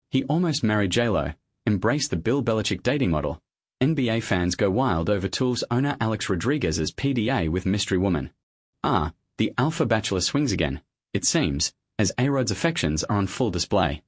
He almost married J-Lo, embraced the Bill Belichick dating model. NBA fans go wild over Tool's owner Alex Rodriguez's PDA with mystery woman. The Alpha Bachelor swings again, it seems, as A-Rod's affections are on full display.